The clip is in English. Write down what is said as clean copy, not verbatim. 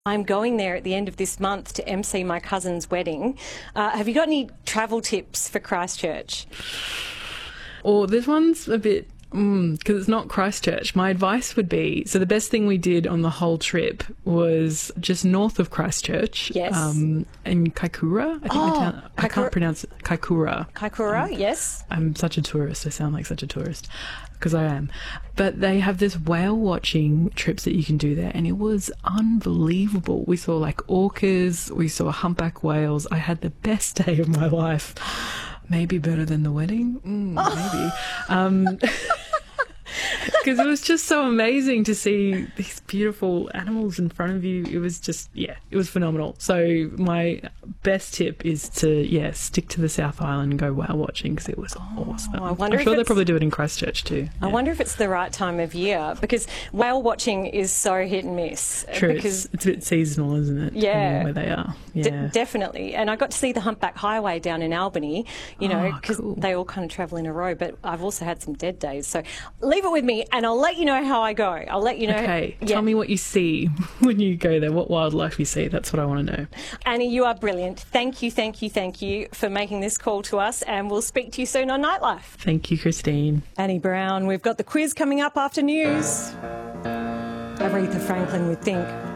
I'm going there at the end of this month to MC my cousin's wedding. Have you got any travel tips for Christchurch? Or this one's a bit, because it's not Christchurch. My advice would be, so the best thing we did on the whole trip was just north of Christchurch. Yes. In Kaikoura. I can't pronounce it. Kaikoura. Kaikoura, yes. I'm such a tourist. I sound like such a tourist because I am. But they have this whale watching trips that you can do there, and it was unbelievable. We saw like orcas, we saw humpback whales. I had the best day of my life. Maybe better than the wedding. Maybe. Because it was just so amazing to see these beautiful animals in front of you. It was just, it was phenomenal. So my best tip is to, stick to the South Island and go whale watching because it was awesome. I'm sure they probably do it in Christchurch too. I wonder if it's the right time of year because whale watching is so hit and miss. True, because it's a bit seasonal, isn't it? Yeah. Where they are. Yeah. Definitely. And I got to see the Humpback Highway down in Albany, because cool. they all kind of travel in a row, but I've also had some dead days. So leave it with me and I'll let you know how I go. I'll let you know. Okay, tell me what you see when you go there, what wildlife you see. That's what I want to know. Annie, you are brilliant. Thank you for making this call to us, and we'll speak to you soon on Nightlife. Thank you, Christine. Annie Brown, we've got the quiz coming up after news. Aretha Franklin would think.